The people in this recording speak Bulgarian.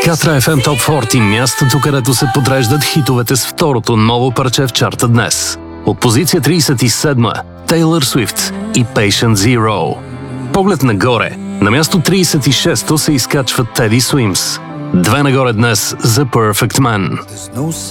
Катра FM Top 40, мястото, където се подреждат хитовете с второто ново парче в чарта днес. От позиция 37 Taylor Swift и Patient Zero. Поглед нагоре. На място 36 се изкачва Teddy Swims. Две нагоре днес за Perfect Man.